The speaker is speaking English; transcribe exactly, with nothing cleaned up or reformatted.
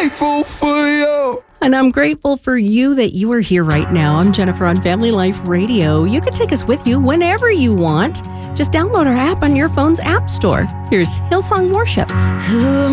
grateful for you. And I'm grateful for you that you are here right now. I'm Jennifer on Family Life Radio. You can take us with you whenever you want. Just download our app on your phone's app store. Here's Hillsong Worship. Who